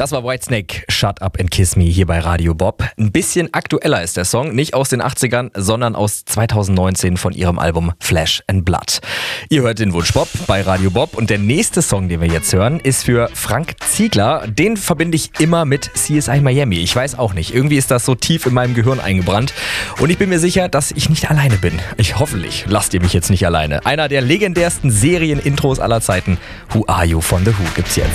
Das war Whitesnake, Shut Up and Kiss Me hier bei Radio Bob. Ein bisschen aktueller ist der Song, nicht aus den 80ern, sondern aus 2019 von ihrem Album Flesh and Blood. Ihr hört den Wunsch Bob bei Radio Bob und der nächste Song, den wir jetzt hören, ist für Frank Ziegler. Den verbinde ich immer mit CSI Miami. Ich weiß auch nicht, irgendwie ist das so tief in meinem Gehirn eingebrannt und ich bin mir sicher, dass ich nicht alleine bin. Hoffentlich lasst ihr mich jetzt nicht alleine. Einer der legendärsten Serien-Intros aller Zeiten, Who Are You von The Who gibt's jetzt.